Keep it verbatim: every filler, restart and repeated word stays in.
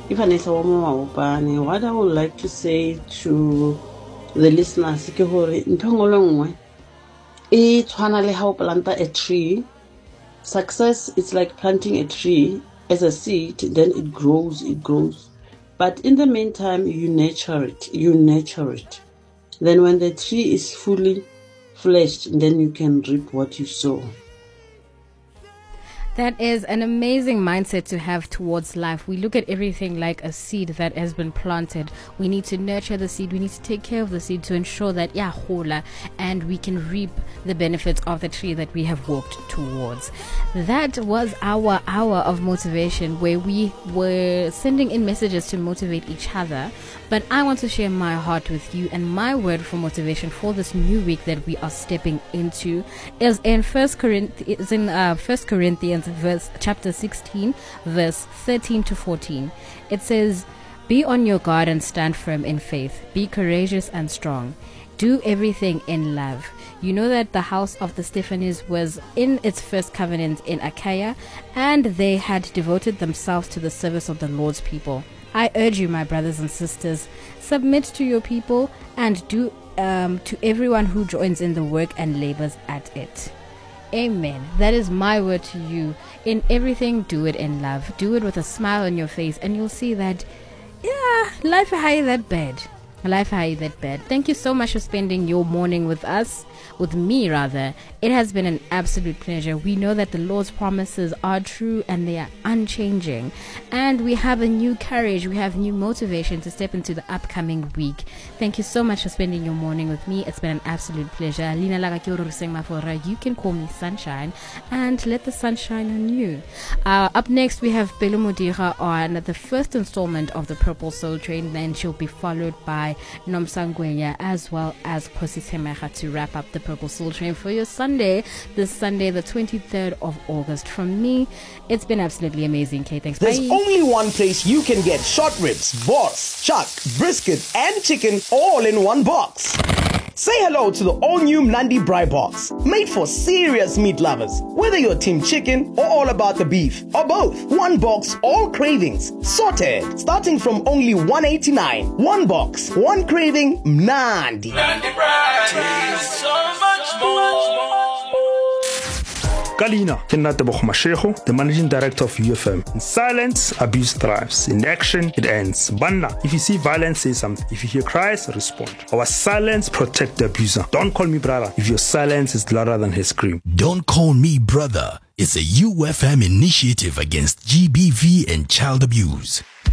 Ifanisa Wamaupani, what I would like to say to the listeners, ke hore ntho nngwe le nngwe e tshwana le ha o planta a tree. Success is like planting a tree as a seed, then it grows, it grows. But in the meantime, you nurture it, you nurture it. Then when the tree is fully fledged, then you can reap what you sow. That is an amazing mindset to have towards life. We look at everything like a seed that has been planted. We need to nurture the seed. We need to take care of the seed to ensure that yeah, hola, and we can reap the benefits of the tree that we have walked towards. That was our hour of motivation, where we were sending in messages to motivate each other. But I want to share my heart with you, and my word for motivation for this new week that we are stepping into is in First Corinthians, is in uh, First Corinthians, verse chapter sixteen, verse thirteen to fourteen. It says, "Be on your guard and stand firm in faith. Be courageous and strong. Do everything in love." You know that the house of the Stephanies was in its first covenant in Achaia, and they had devoted themselves to the service of the Lord's people. I urge you, my brothers and sisters, submit to your people and do um, to everyone who joins in the work and labors at it. Amen. That is my word to you. In everything, do it in love. Do it with a smile on your face, and you'll see that, yeah, life ain't that bad. Life ain't that bad. Thank you so much for spending your morning with us, with me rather. It has been an absolute pleasure. We know that the Lord's promises are true and they are unchanging. And we have a new courage, we have new motivation to step into the upcoming week. Thank you so much for spending your morning with me. It's been an absolute pleasure. Lina Laga ke o re seng mafora. You can call me Sunshine, and let the sun shine on you. Uh, up next, we have Pelo Modira on the first installment of the Purple Soul Train. Then she'll be followed by Nomsangwenya as well as Kosi Semecha to wrap up the Purple Soul Train for your Sunday, this Sunday, the twenty-third of August. From me, it's been absolutely amazing. Kay, thanks. There's Bye. only one place you can get short ribs, boss, chuck, brisket, and chicken all in one box. Say hello to the all-new Mnandi Braai Box, made for serious meat lovers. Whether you're team chicken or all about the beef, or both, one box, all cravings, sorted, starting from only one eighty-nine. One box, one craving, Mnandi. Mnandi Braai, tastes so much more. Kalina, Kenatebo Mashego, the managing director of U F M. In silence, abuse thrives. In action, it ends. Banna, if you see violence, say something. If you hear cries, respond. Our silence protect the abuser. Don't call me brother if your silence is louder than his scream. Don't Call Me Brother is a U F M initiative against G B V and child abuse.